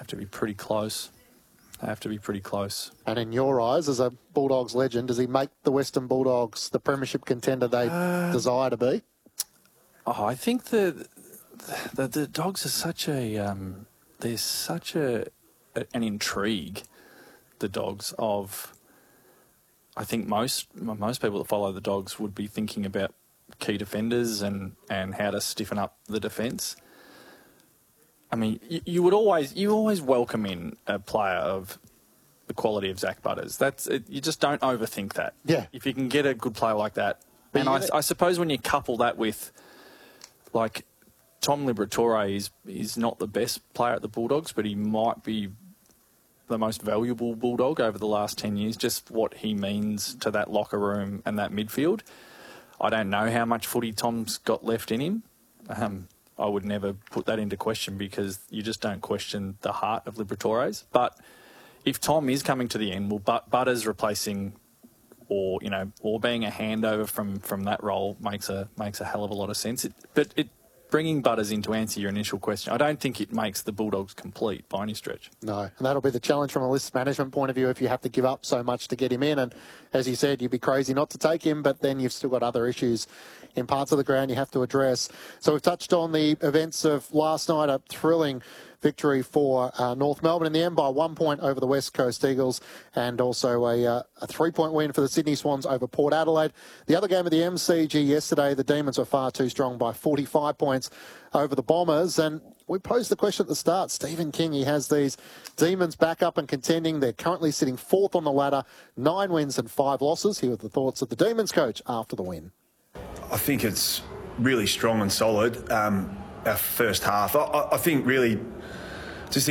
have to be pretty close. And in your eyes, as a Bulldogs legend, does he make the Western Bulldogs the premiership contender they desire to be? Oh, I think the Dogs are such an intrigue. The Dogs of, I think most people that follow the Dogs would be thinking about key defenders and how to stiffen up the defence. I mean, you always welcome in a player of the quality of Zach Butters. That's it, you just don't overthink that. Yeah. If you can get a good player like that, and I suppose when you couple that with, like, Tom Liberatore is not the best player at the Bulldogs, but he might be the most valuable Bulldog over the last 10 years. Just what he means to that locker room and that midfield. I don't know how much footy Tom's got left in him. I would never put that into question because you just don't question the heart of Liberatore's. But if Tom is coming to the end, well, Butters replacing or being a handover from that role makes a hell of a lot of sense. But bringing Butters in to answer your initial question, I don't think it makes the Bulldogs complete by any stretch. No, and that'll be the challenge from a list management point of view if you have to give up so much to get him in. And as you said, you'd be crazy not to take him, but then you've still got other issues in parts of the ground you have to address. So we've touched on the events of last night, a thrilling victory for North Melbourne in the end by 1 point over the West Coast Eagles, and also a 3-point win for the Sydney Swans over Port Adelaide. The other game of the MCG yesterday, the Demons were far too strong by 45 points over the Bombers. And we posed the question at the start. Stephen King, he has these Demons back up and contending. They're currently sitting fourth on the ladder, 9 wins and 5 losses. Here are the thoughts of the Demons coach after the win. I think it's really strong and solid. Our first half, I think really